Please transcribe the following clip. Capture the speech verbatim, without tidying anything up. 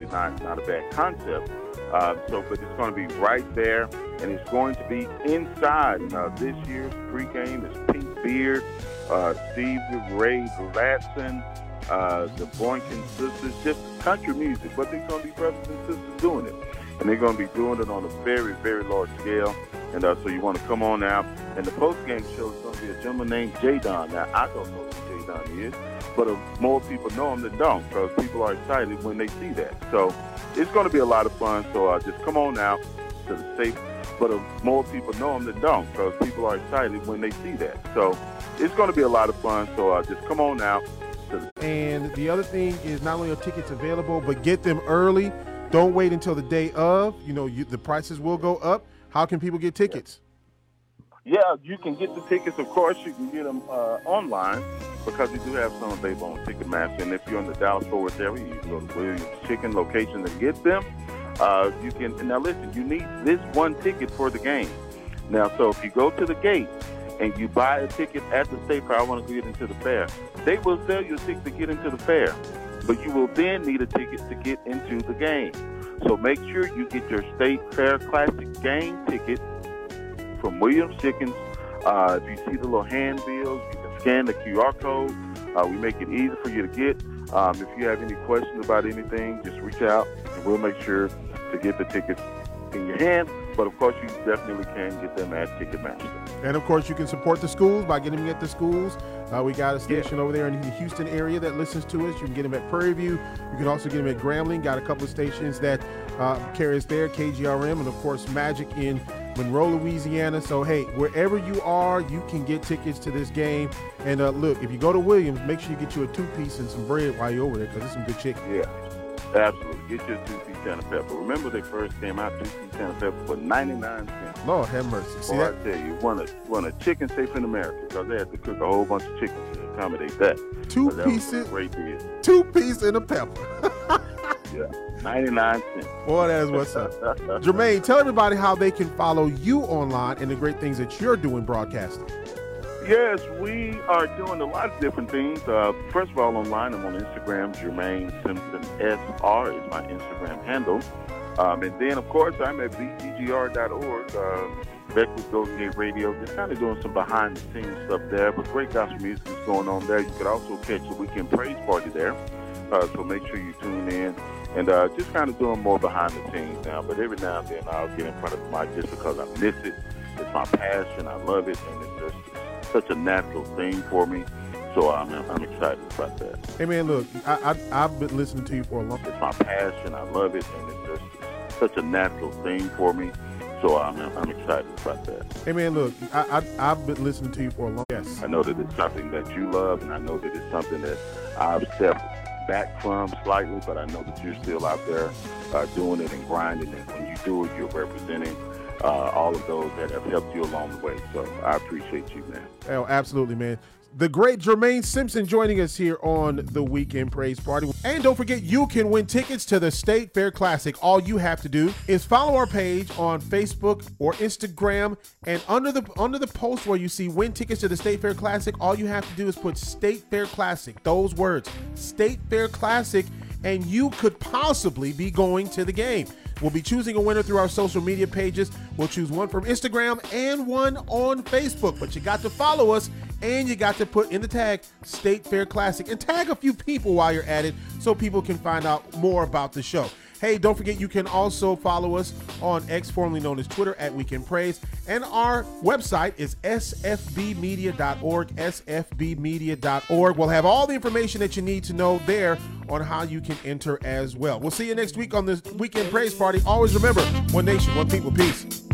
actually not, not a bad concept. Uh, so, but it's going to be right there, and it's going to be inside. Uh, this year's pregame is Pink Beard, uh, Steve Ray Latson, uh, the Boynton Sisters, just country music, but they're going to be brothers and sisters doing it. And they're going to be doing it on a very, very large scale. And uh, so you want to come on out. And the post-game show is going to be a gentleman named J Don. Now, I don't know who J Don is, but uh, more people know him than don't, because people are excited when they see that. So it's going to be a lot of fun. So uh, just come on out to the state. But uh, more people know him than don't, because people are excited when they see that. So it's going to be a lot of fun. So uh, just come on out. And the other thing is, not only are tickets available, but get them early. Don't wait until the day of. You know, you, the prices will go up. How can people get tickets? Yeah, you can get the tickets. Of course, you can get them uh, online, because we do have some available on Ticketmaster. And if you're in the Dallas-Fort Worth area, you can go to Williams Chicken location and get them. Uh, you can. And now, listen, you need this one ticket for the game. Now, so if you go to the gate and you buy a ticket at the state fair, I want to get into the fair, they will sell you a ticket to get into the fair. But you will then need a ticket to get into the game. So make sure you get your State Fair Classic game ticket from Williams Chickens. Uh, if you see the little handbills, you can scan the Q R code. Uh, we make it easy for you to get. Um, if you have any questions about anything, just reach out, and we'll make sure to get the tickets in your hand. But, of course, you definitely can get them at Ticketmaster. And, of course, you can support the schools by getting them at the schools. Uh, we got a station yeah. over there in the Houston area that listens to us. You can get them at Prairie View. You can also get them at Grambling. Got a couple of stations that uh, carry us there, K G R M, and, of course, Magic in Monroe, Louisiana. So, hey, wherever you are, you can get tickets to this game. And, uh, look, if you go to Williams, make sure you get you a two-piece and some bread while you're over there, because it's some good chicken. Yeah. Absolutely. Get your two-piece Santa Pepper. Remember, they first came out two-piece Santa Pepper for ninety-nine cents. Lord have mercy. See Boy, that? I tell you, one of, one of chicken safe in America, because they had to cook a whole bunch of chicken to accommodate that. Two that pieces. Great deal. Two pieces and a pepper. Yeah, ninety-nine cents. Boy, that is what's up. Jermaine, tell everybody how they can follow you online and the great things that you're doing broadcasting. Yes, we are doing a lot of different things. Uh, first of all, online, I'm on Instagram. Jermaine Simpson S R is my Instagram handle. Um, and then, of course, I'm at V G G R dot org, uh, Beckwith Golden Gate Radio, just kind of doing some behind-the-scenes stuff there. But great gospel music is going on there. You could also catch the Weekend Praise Party there. Uh, so make sure you tune in. And uh, just kind of doing more behind the scenes now. But every now and then I'll get in front of the mic just because I miss it. It's my passion. I love it. And it's just such a natural thing for me. So I'm, I'm excited about that. Hey, man, look, I, I, I've been listening to you for a long time. It's my passion. I love it. And it's just such a natural thing for me. So I'm, I'm excited about that. Hey, man, look, I, I, I've been listening to you for a long time. Yes. I know that it's something that you love, and I know that it's something that I've stepped back from slightly, but I know that you're still out there uh, doing it and grinding. And when you do it, you're representing uh, all of those that have helped you along the way. So I appreciate you, man. Oh, absolutely, man. The great Jermaine Simpson joining us here on the Weekend Praise Party. And don't forget, you can win tickets to the State Fair Classic. All you have to do is follow our page on Facebook or Instagram, and under the under the post where you see win tickets to the State Fair Classic, all you have to do is put State Fair Classic, those words, State Fair Classic, and you could possibly be going to the game. We'll be choosing a winner through our social media pages. We'll choose one from Instagram and one on Facebook, but you got to follow us, and you got to put in the tag State Fair Classic and tag a few people while you're at it so people can find out more about the show. Hey, don't forget, you can also follow us on X, formerly known as Twitter, at Weekend Praise. And our website is S F B media dot org, S F B media dot org. We'll have all the information that you need to know there on how you can enter as well. We'll see you next week on this Weekend Praise Party. Always remember, one nation, one people, peace.